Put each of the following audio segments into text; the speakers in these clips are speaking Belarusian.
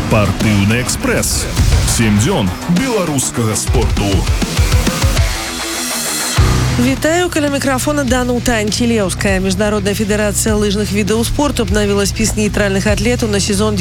Спартыўны экспрэс. 7 дзён беларускага спорту. Вітаю, каля микрофона Данута Антилевская. Международная федерация лыжных видов спорта обновила список нейтральных атлетов на сезон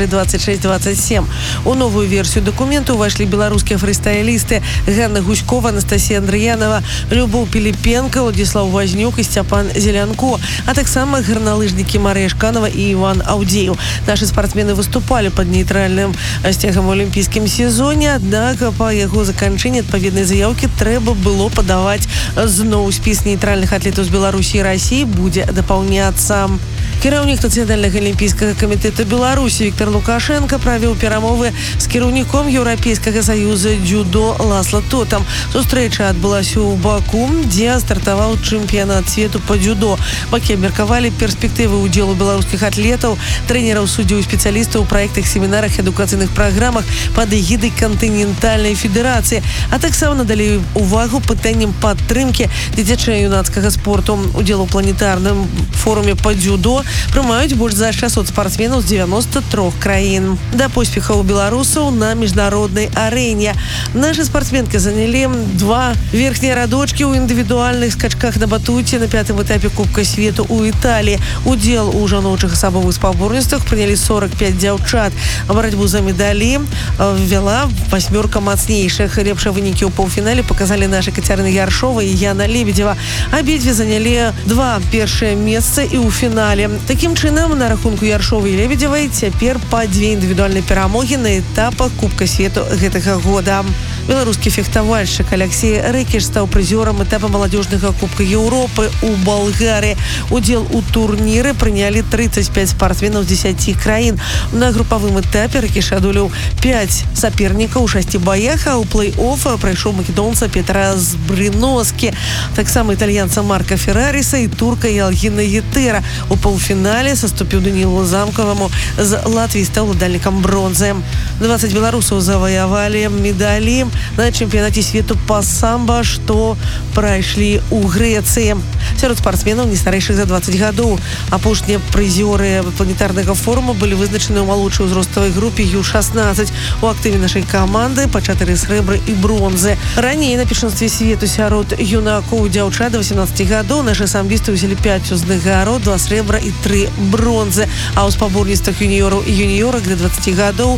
2026-27. У новую версию документа вошли белорусские фристайлисты Ганна Гуськова, Анастасия Андреянова, Любовь Пилипенко, Владислав Вознюк и Степан Зеленко, а так само горнолыжники Мария Шканова и Иван Аудеев. Наши спортсмены выступали под нейтральным стягом в олимпийском сезоне, однако по его заканчэнні адпаведнай заявки трэба было подавать зноў спіс нейтральных атлетаў з Беларусі і России будзе дапаўняцца. Кіраўнік Нацыянальнага алімпійскага камітэта Беларусі Віктор Лукашенко правіў перамовы з кіраўніком Еўрапейскага саюза дзюдо Ласло Тотам. Сустрэча адбылася ў Баку, дзе стартаваў чэмпіянат свету па дзюдо. Бакі абмеркавалі перспектывы ўдзелу беларускіх атлетаў, трэнераў, суддзяў і спецыялістаў у праектах, семінарах, адукацыйных праграмах пад эгідай кантынентальнай федэрацыі, а таксама надалі увагу пытанням падтрымкі дзіцяча-юнацкага спорту. Удзел у планетарным форуме па дзюдо прымаюць больш за 600 спортсменаў з 93 краін. Да поспехаў беларусаў на міжнароднай арэне. Нашы спортсменкі занялі 2 верхнія радочкі ў індывідуальных скачках на батуце на 5-м этапе Кубка свету ў Італіі. Удзел у жаночых асабовых спаборніцтвах прынялі 45 дзяўчат. Барацьбу за медалі вела 8 мацнейшых. Лепшыя вынікі ў паўфінале паказалі нашы Кацярына Яршова і Яна Лебедзева. Абедзве занялі 2 першыя месцы і ў фінале. Такім чынам, на рахунку Яршовай і Лебедзевай цяпер па 2 індывідуальныя перамогі на этапах Кубка свету гэтага года. Беларускі фехтавальшчык Алексей Рэкіш стаў прызёрам этапа маладзёжнага Кубка Еўропы ў Балгарыі. Удзел у турніры прынялі 35 спортсменаў з 10 краін. На групавым этапе Рэкіш адолеў 5 сапернікаў у 6 баях, а ў плэй-офф прайшоў македонца Петра Збрыноскі, таксама італьянца Марка Ферраріса і турка Ялгіна Етера. У паўфінале саступіў Данілу Замкаваму з Латвіі, стаў уладальнікам бронзы. 20 беларусаў заваявалі медалі на чэмпіянаце свету па самба, што прайшлі ў Грэцыі. Сярод спартсменаў не старэйшых за 20 гадоў. Апошнія прызёры планетарнага форума былі вызначаны ў малодшай узроставай групе Ю-16. У актыве нашай каманды па 4 срэбры і бронзы. Раней на першынстве свету сярод юнакоў дзяўчат до 18 гадоў нашы самбісты ўзялі 5 узнагарод, 2 срэбра і 3 бронзы. А ў спаборніцтвах юніёраў і юніёрак для 20 гадоў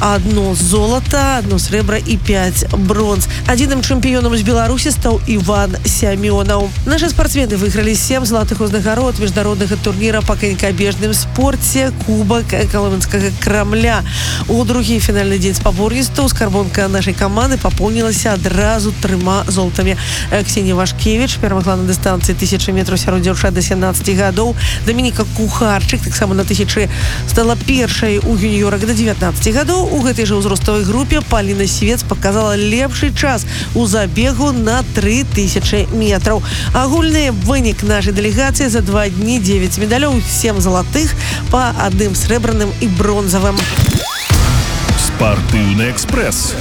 1 золата, 1 срэбра і 5 бронз. Адзіным чэмпіёнам з Беларусі стаў Іван Сямёнаў. Нашы спартсмены выйгралі 7 залатых узнагарод міжнароднага турніра па канькабежным спорце Кубак Каловінскага Крамля. У другі фінальны дзень спаборніцтваў скарбонка нашай каманды папоўнілася адразу 3 золатамі. Ксенія Вашкевіч перамагла на дыстанцыі 1000 метраў сярод дзяўчат да 17 гадоў. Дамініка Кухарчык таксама на 1000 стала першай у юніёрак да 19 гадоў. У гэтай жа ўзроставай групе Паліна Свец показала лепшы час у забегу на 3000 метраў. Агульны вынік нашай дэлегацыі за 2 дні 9 медалёў, 7 залатых па 1 срэбраным і бронзавым. Спартыўны экспрэс.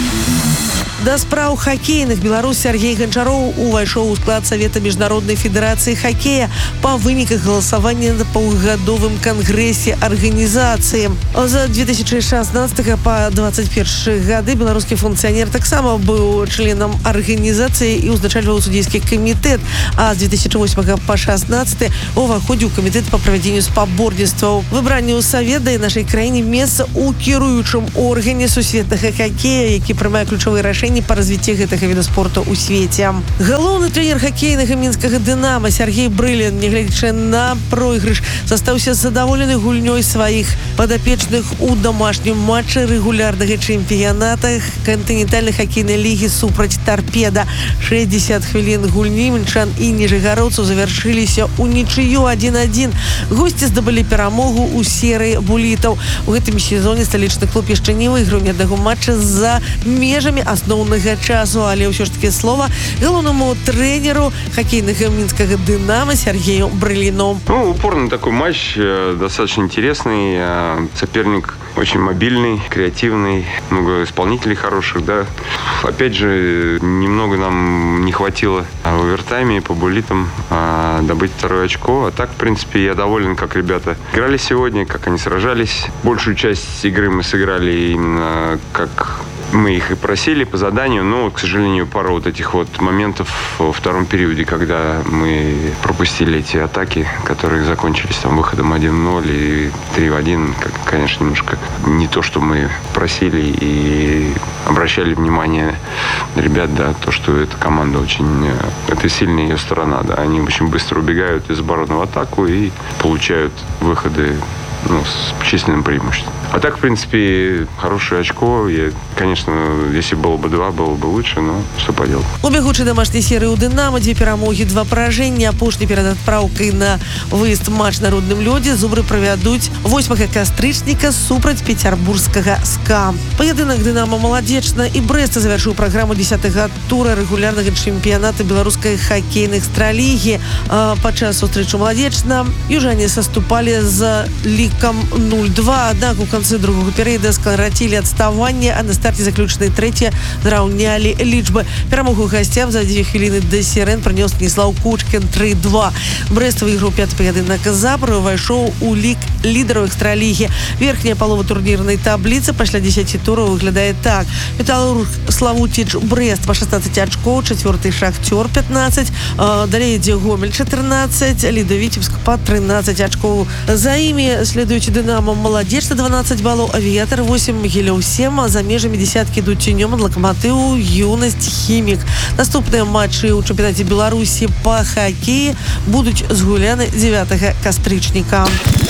Да спраў хакейных беларус Сергей Гончароў увайшоў у склад Савета міжнароднай федэрацыі хакея па выніках галасавання на паўгадовым кангрэсе арганізацыі. За 2016 па 21 гады беларускі функцыянер таксама быў членам арганізацыі і ўзначальваў судзейскі камітэт, а з 2008 па 16 уваходзіў у камітэт па правядзенню спаборніцтваў. Выбранне ў Савета і нашай краіне месца ў кіруючым органе сусветнага хакея, які прымае ключавыя рашэнні па развіцці гэтага віда спорту ў свеце. Галоўны трэнер хакейнага мінскага Дынама Сергей Брылін, нягледзячы на пройгрыш, застаўся задаволены гульнёй сваіх падапечных у дамашнім матчы рэгулярнага чэмпіяната кантынентальнай хакейнай лігі супраць Тарпеда. 60 хвілін гульні мінчан і ніжэгародцаў завяршыліся ў нічыю 1-1. Госці здабылі перамогу ў серыі булітаў. У гэтым сезоне сталічны клуб яшчэ не выйграў ні аднаго матча за межамі асноўнай асноўнага часу, але ўсё ж таки слова галоўнаму трэнеру хоккейнага мінскага «Динамо» Сергею Брыліну. Упорный такой матч, достаточно интересный. Соперник очень мобильный, креативный, много исполнителей хороших, да. Опять же, немного нам не хватило в овертайме по буллитам добыть второе очко. А так, в принципе, я доволен, как ребята играли сегодня, как они сражались. Большую часть игры мы сыграли именно как мы их и просили по заданию, но, к сожалению, пару вот этих вот моментов во втором периоде, когда мы пропустили эти атаки, которые закончились там выходом 1-0 и 3-1, конечно, немножко не то, что мы просили и обращали внимание ребят, да, то, что эта команда очень, это сильная ее сторона, да, они очень быстро убегают из обороны в атаку и получают выходы, с численным преимуществом. А так, в принципе, хорошее очко. Конечно, если было бы 2, было бы лучше, но что поделать. У бягучай домашняй серыі ў «Дынамо» 2 перамогі, 2 паражэнні. Апошні перад адпраўкай на выезд матч на родным лёдзе зубры правядуць 8 кастрычніка супраць пецярбургскага «СКА». Паядынак «Дынамо» Маладзечна і Брэста завяршыў праграму 10-го тура рэгулярнага чэмпіяната беларускай хакейнай экстралігі. Падчас сустрэчы Маладзечна южане саступалі з лікам 0-2, аднак у канцы другого перыяда скарацілі адставанне, а на старце заключнай трэці зраўнялі лічбы. Перамогу гасцям за 2 хвіліны да сірэн прынёс Станіслаў Кучкін 3-2. Брэст выйграў 5-й паядынак запар і ўвайшоў у лік лідараў экстралігі. Верхняя палова турнірнай табліцы пасля 10 тураў выглядае так. Металлург Славутич Брэст па 16 ачкоў, 4-й Шахтёр 15, далей ідзе Гомель 14, Ліда Віцебск па 13 ачкоў. За імі следуючы «Дынамо» Маладзечна 12 балаў, Авіятар 8, Магілёў 7, а за межамі десяткі ідуць Цюнёман, Лакаматыў, Юнасць, Хімік. Наступныя матчы ў чэмпіянаце Беларусі па хакеі будуць згуляны 9 кастрычніка.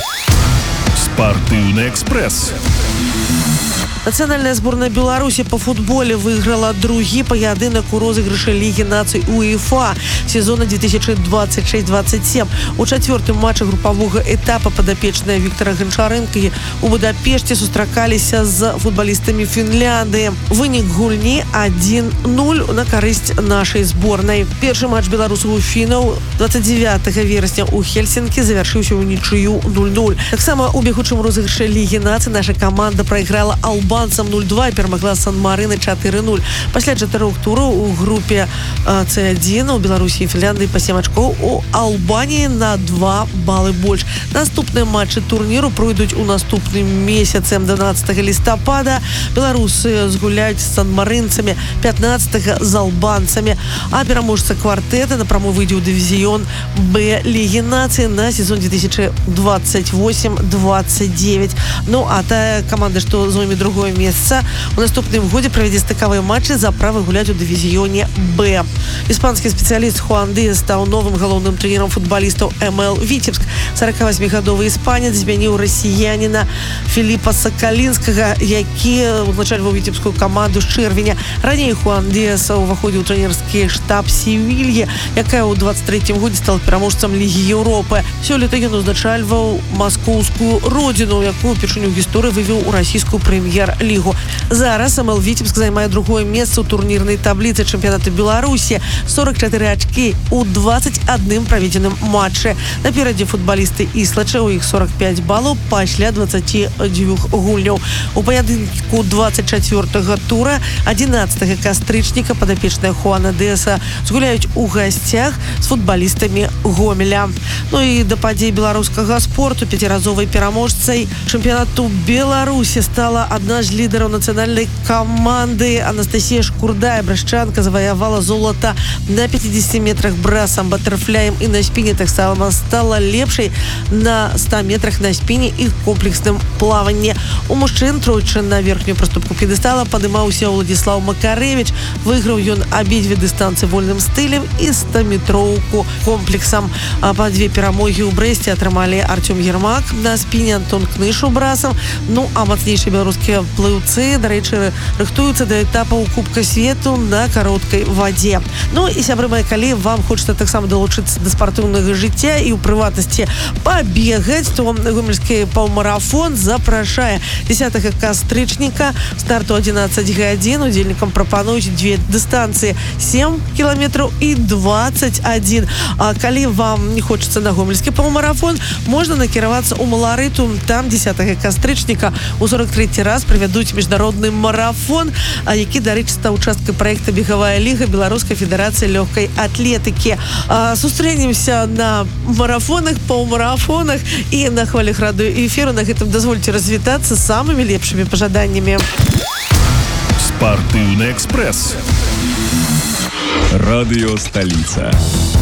Спартыўны экспрэс. Нацыянальная зборная Беларусі по футболе выйграла другі паядынак у розыгрышы Лігі нацый УЕФА сезона 2026-27. У чацвёртым матчы групавога этапа падапечныя Віктара Ганчарэнкі у Будапешце сустракаліся з футбалістамі Фінляндыі. Вынік гульні 1-0 на карысць нашай зборнай. Першы матч беларусаў у фінаў 29 верасня у Хельсінкі завяршыўся ў нічыю 0-0. Таксама у бягучым розыгрышы Лігі нацый наша каманда прайграла албанцам 0-2 і перамагла Сан-Марына 4-0. Пасля 4 тураў у групе С1 у Беларусі і Фінляндыі па 7 ачкоў, у Албаніі на 2 балы больш. Наступныя матчы турніру пройдуць у наступным месяцы 12 лістапада. Беларусы згуляюць з сан-марынцамі, 15 з албанцамі, а пераможца квартэта напраму выйдзе ў дывізіён Б Лігі нацый на сезон 2028-29. А тая каманда, што зойме другое месца, у наступным годзе правядзе стыкавыя матчы за права гуляць у дывізіёне Б. Іспанскі спецыяліст Хуан Диас стаў новым галоўным трэнерам футбалістаў МЛ Віцебск. 48-гадовы іспанец змяніў расіяніна Філіпа Сакалінскага, які узначальваў віцебскую каманду з чэрвеня. Раней Хуан Диас уваходзіў у трэнерскі штаб Севільі, якая ў 23-м годзе стала пераможцам Лігі Еўропы. Сёлета ён узначальваў маскоўскую родзіну, якую упершыню ў гісторыі вывеў у расійскую прэм'ер-лігу. Зараз МЛ Віцебск займае другое месца ў турнірнай табліцы чэмпіянату Беларусі, 44 ачкі у 21 праведзеным матчы. Наперадзе футбалісты Іслача, у іх 45 балаў пасля 22 гульняў. У паядынку 24-го тура 11 кастрычніка падапечныя Хуана Диаса згуляюць у гасцях з футбалістамі Гомеля. І да падзей беларускага спорту пяціразовай пераможцай чэмпіянату Беларусі стала адна з лідараў нацыянальнай каманды. Анастасія Шкурдая, брэшчанка, заваявала золата на 50 метрах брасам, батэрфляем і на спіне. Таксама стала лепшай на 100 метрах на спіне і комплексным плаванні. У мужчын тройчы на верхнюю праступку п'едэстала падымаўся Уладзіслаў Макарэвіч. Выйграў ён абедзве дыстанцыі вольным стылем і 100-метроўку комплексам. Па 2 перамогі ў Брэсце атрымалі Артём Ермак на спіне, Антон Кныш у брасам. А мацнейшы ранейшыя беларускія плыўцы, дарэчы, рыхтуюцца да этапаў Кубка свету на кароткай вадзе. Ну і сябры мои, калі вам хочется таксама далучыцца да спартыўнага жыцця і ў прыватнасці пабегаць, то гомельскі паўмарафон запрашае 10 кастрычніка старту 11 гадзін. Удзельнікам прапануюць две дыстанцыі 7 кіламетраў і 21. А калі вам не хочется на гомельскі паўмарафон, можна накіравацца ў Маларыту. Там 10 кастрычніка у 43 раз правядуць міжнародны марафон, які, дарэчы, стаў часткай праекта «Бегавая ліга» Беларускай федэрацыі лёгкай атлетыкі. Сустрэнемся на марафонах, паўмарафонах і на хвалях радыёэфіру. На гэтым дазвольце развітацца з самымі лепшымі пажаданнямі. Спартыўны экспрэс. Радыё «Сталіца».